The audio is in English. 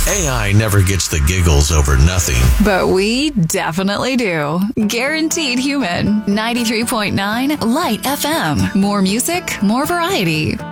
AI never gets the giggles over nothing. But we definitely do. Guaranteed Human. 93.9 Light FM. More music, more variety.